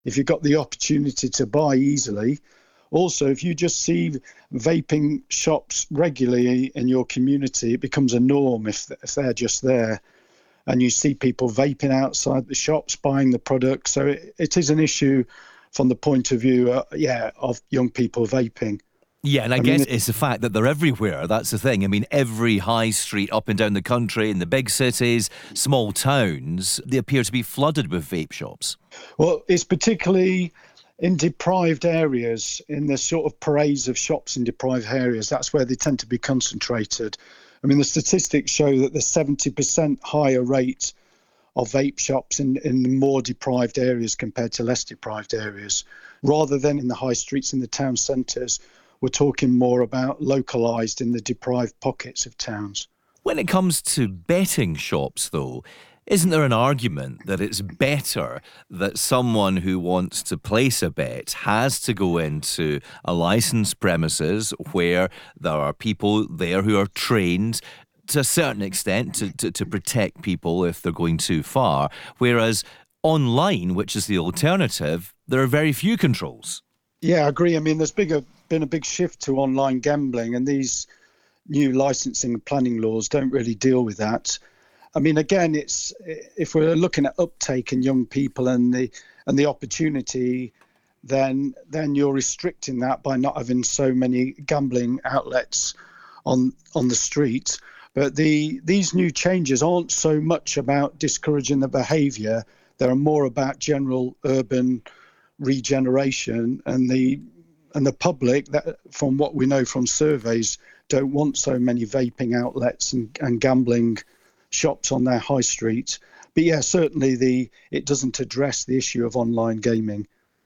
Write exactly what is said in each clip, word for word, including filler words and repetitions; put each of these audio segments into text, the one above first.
if you've got the opportunity to buy easily. Also, if you just see vaping shops regularly in your community, it becomes a norm if, if they're just there. And you see people vaping outside the shops, buying the product. So it, it is an issue from the point of view, uh, yeah, of young people vaping. Yeah, and I, I guess mean, it's the fact that they're everywhere. That's the thing. I mean, every high street up and down the country, in the big cities, small towns, they appear to be flooded with vape shops. Well, it's particularly in deprived areas, in the sort of parades of shops in deprived areas. That's where they tend to be concentrated. I mean, the statistics show that there's seventy percent higher rate of vape shops in, in more deprived areas compared to less deprived areas. Rather than in the high streets in the town centres, we're talking more about localised in the deprived pockets of towns. When it comes to betting shops, though, isn't there an argument that it's better that someone who wants to place a bet has to go into a licensed premises where there are people there who are trained to a certain extent to, to, to protect people if they're going too far, whereas online, which is the alternative, there are very few controls? Yeah, I agree. I mean, there's bigger, been a big shift to online gambling, and these new licensing and planning laws don't really deal with that. I mean, again, it's if we're looking at uptake in young people and the and the opportunity, then then you're restricting that by not having so many gambling outlets on on the street. But the these new changes aren't so much about discouraging the behaviour. They're more about general urban regeneration, and the and the public, that from what we know from surveys, don't want so many vaping outlets and, and gambling shops on their high street. But yeah, certainly the it doesn't address the issue of online gaming.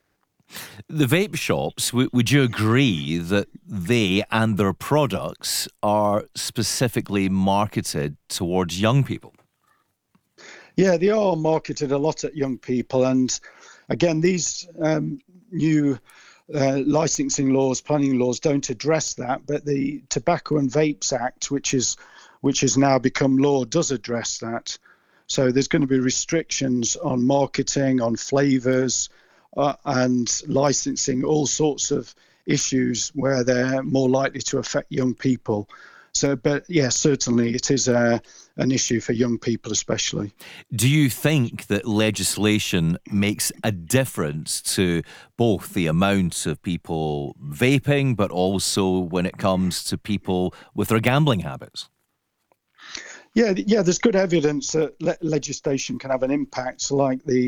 The vape shops, w- would you agree that they and their products are specifically marketed towards young people? Yeah, they are marketed a lot at young people. And again, these um, new uh, licensing laws, planning laws don't address that. But the Tobacco and Vapes Act, which is which has now become law, does address that. So there's going to be restrictions on marketing, on flavours, uh, and licensing, all sorts of issues where they're more likely to affect young people. So, but yeah, certainly it is a, an issue for young people especially. Do you think that legislation makes a difference to both the amount of people vaping, but also when it comes to people with their gambling habits? Yeah, yeah. There's good evidence that le- legislation can have an impact, like the,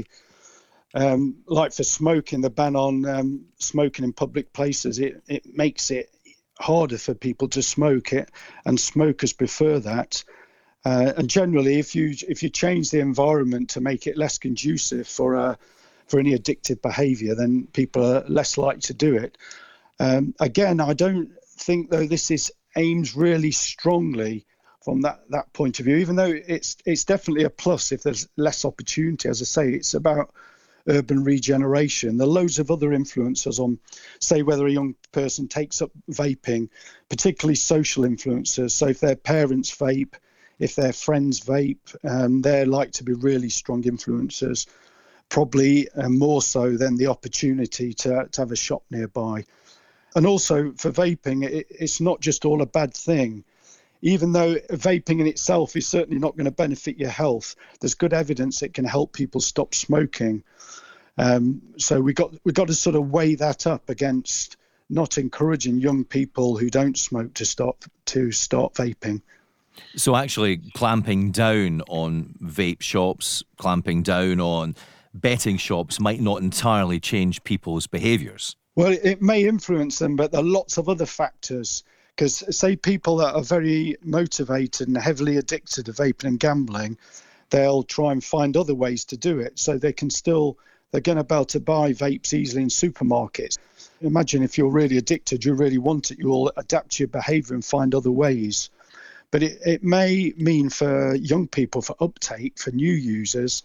um, like for smoking, the ban on um, smoking in public places. It it makes it harder for people to smoke it, and smokers prefer that. Uh, and generally, if you if you change the environment to make it less conducive for uh, for any addictive behaviour, then people are less likely to do it. Um, again, I don't think though this is aimed really strongly from that, that point of view, even though it's it's definitely a plus if there's less opportunity. As I say, it's about urban regeneration. There are loads of other influences on, say, whether a young person takes up vaping, particularly social influences. So if their parents vape, if their friends vape, um, they're like to be really strong influencers, probably uh, more so than the opportunity to, to have a shop nearby. And also for vaping, it, it's not just all a bad thing. Even though vaping in itself is certainly not going to benefit your health, there's good evidence it can help people stop smoking. Um, so we got we got to sort of weigh that up against not encouraging young people who don't smoke to stop to start vaping. So actually clamping down on vape shops, clamping down on betting shops might not entirely change people's behaviours. Well, it may influence them, but there are lots of other factors. Because say people that are very motivated and heavily addicted to vaping and gambling, they'll try and find other ways to do it. So they can still, they're going to be able to buy vapes easily in supermarkets. Imagine if you're really addicted, you really want it, you'll adapt your behaviour and find other ways. But it, it may mean for young people, for uptake, for new users,